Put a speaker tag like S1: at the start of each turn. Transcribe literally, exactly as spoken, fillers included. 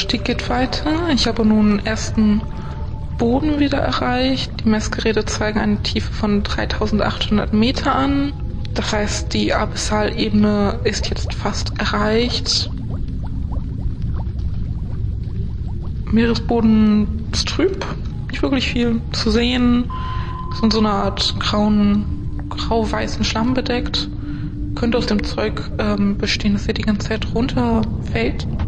S1: Aufstieg geht weiter. Ich habe nun ersten Boden wieder erreicht. Die Messgeräte zeigen eine Tiefe von dreitausendachthundert Meter an. Das heißt, die Abyssalebene ist jetzt fast erreicht. Meeresboden ist trüb, nicht wirklich viel zu sehen. Ist in so einer Art grauen, grau-weißen Schlamm bedeckt. Könnte aus dem Zeug ähm, bestehen, dass er die ganze Zeit runterfällt.